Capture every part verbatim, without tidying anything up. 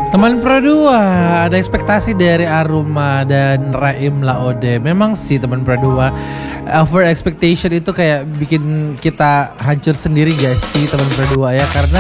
Teman Pro dua, ada ekspektasi dari Aruma dan Raim Laode. Memang sih teman Pro dua, over expectation itu kayak bikin kita hancur sendiri guys sih teman Pro dua ya. Karena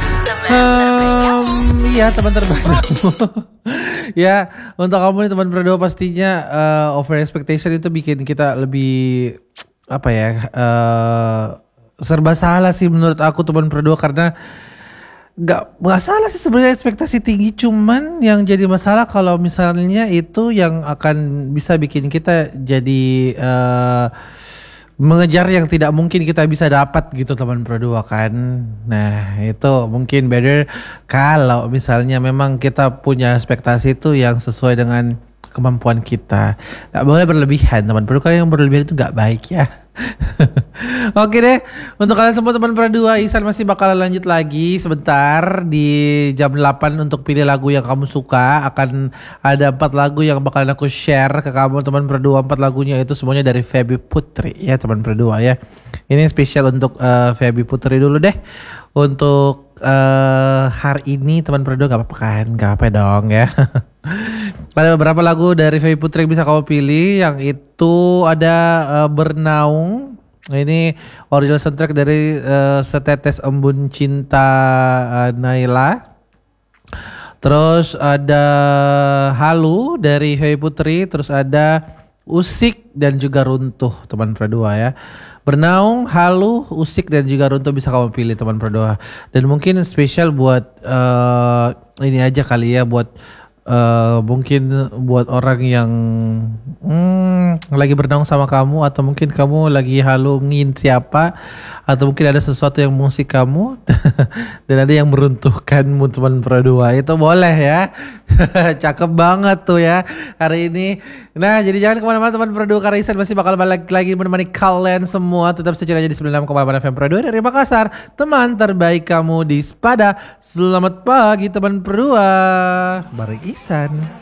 um, iya teman terbaik kamu. Ya untuk kamu nih teman Pro dua pastinya uh, over expectation itu bikin kita lebih apa ya, uh, serba salah sih menurut aku teman Pro dua. Karena Gak masalah sih sebenarnya ekspektasi tinggi, cuman yang jadi masalah kalau misalnya itu yang akan bisa bikin kita jadi uh, mengejar yang tidak mungkin kita bisa dapat gitu teman Pro dua kan. Nah itu mungkin better kalau misalnya memang kita punya ekspektasi itu yang sesuai dengan kemampuan kita. Gak boleh berlebihan teman Pro dua, kalau yang berlebihan itu gak baik ya. Oke deh, untuk kalian semua teman Pro dua, Ihsan masih bakal lanjut lagi sebentar di jam delapan untuk pilih lagu yang kamu suka. Akan ada empat lagu yang bakalan aku share ke kamu teman Pro dua. Empat lagunya itu semuanya dari Feby Putri ya teman Pro dua ya. Ini spesial untuk uh, Feby Putri dulu deh. Untuk uh, hari ini teman Pro dua gak apa-apa kan? Gak apa-apa dong ya. Ada beberapa lagu dari Feby Putri yang bisa kamu pilih. Yang itu ada uh, Bernaung. Ini original soundtrack dari uh, Setetes Embun Cinta uh, Naila. Terus ada Halu dari Feby Putri. Terus ada Usik dan juga Runtuh teman Pro dua ya. Bernaung, Halu, Usik dan juga Runtuh bisa kamu pilih teman Pro dua. Dan mungkin spesial buat uh, ini aja kali ya, buat Uh, mungkin buat orang yang hmm, lagi bernaung sama kamu, atau mungkin kamu lagi halungin siapa, atau mungkin ada sesuatu yang mengusik kamu dan ada yang meruntuhkanmu teman Pro dua. Itu boleh ya. Cakep banget tuh ya hari ini. Nah jadi jangan kemana-mana teman Pro dua, karena Ihsan masih bakal balik lagi menemani kalian semua. Tetap setia aja di sembilan puluh enam koma delapan F M Pro dua dari Makassar, teman terbaik kamu di Spada. Selamat pagi teman Pro dua bareng Ihsan.